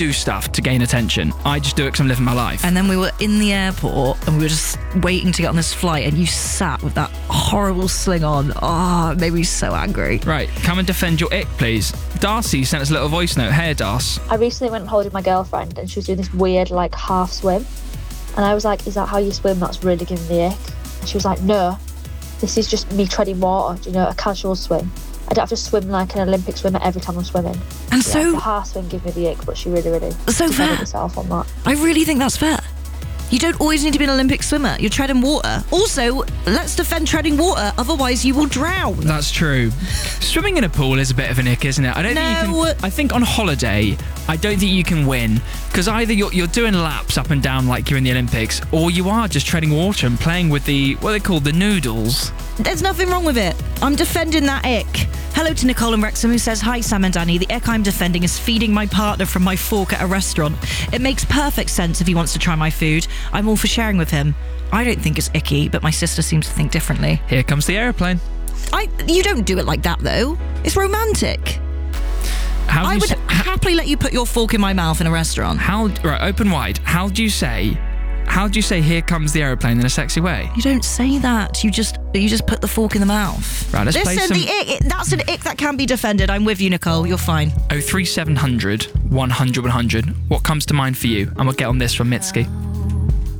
do stuff to gain attention. I just do it because I'm living my life. And then we were in the airport and we were just waiting to get on this flight, and you sat with that horrible sling on. Oh, it made me so angry. Right, come and defend your ick, please. Darcy sent us a little voice note. Hey, Darcy. I recently went on holiday with my girlfriend and she was doing this weird like half swim, and I was like, is that how you swim? That's really giving me ick. And she was like, no, this is just me treading water, you know, a casual swim. I don't have to swim like an Olympic swimmer every time I'm swimming. And yeah, so... the half swim gave me the ick, but she really so defended fair. herself on that. I really think that's fair. You don't always need to be an Olympic swimmer. You're treading water. Also, let's defend treading water, otherwise you will drown. That's true. Swimming in a pool is a bit of an ick, isn't it? I don't think you can. I think on holiday, I don't think you can win, because either you're doing laps up and down like you're in the Olympics, or you are just treading water and playing with the, what are they called, the noodles. There's nothing wrong with it. I'm defending that ick. Hello to Nicole and Wrexham, who says, hi Sam and Danny, the ick I'm defending is feeding my partner from my fork at a restaurant. It makes perfect sense if he wants to try my food. I'm all for sharing with him. I don't think it's icky, but my sister seems to think differently. Here comes the aeroplane. You don't do it like that though. It's romantic. I would happily let you put your fork in my mouth in a restaurant. Right, open wide. How do you say here comes the aeroplane in a sexy way? You don't say that. You just put the fork in the mouth. Right, let's play some... the ick, that's an ick that can be defended. I'm with you, Nicole. You're fine. 03700 100 100. What comes to mind for you? And we'll get on this from Mitski.